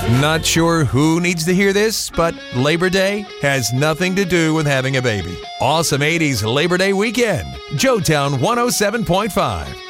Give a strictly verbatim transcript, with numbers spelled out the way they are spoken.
Not sure who needs to hear this, but Labor Day has nothing to do with having a baby. Awesome eighties Labor Day weekend. Joetown one oh seven point five.